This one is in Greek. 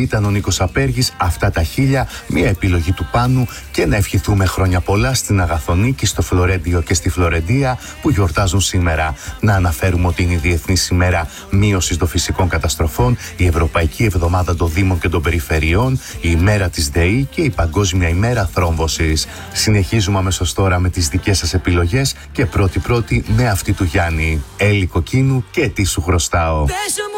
ήταν ο Νίκος Απέργης. Αυτά τα 1000, μια επιλογή του Πάνου, και να ευχηθούμε χρόνια πολλά στην Αγαθονίκη, στο Φλωρέντιο και στη Φλωρεντία που γιορτάζουν σήμερα. Να αναφέρουμε ότι είναι η Διεθνής ημέρα μείωσης των φυσικών καταστροφών, η Ευρωπαϊκή Εβδομάδα των Δήμων και των Περιφερειών, η ημέρα της ΔΕΗ και η Παγκόσμια ημέρα θρόμβωσης. Συνεχίζουμε αμέσως τώρα με τις δικές σας επιλογές και πρώτη με αυτή του Γιάννη. Έλλη Κοκκίνου και τι σου χρωστάω.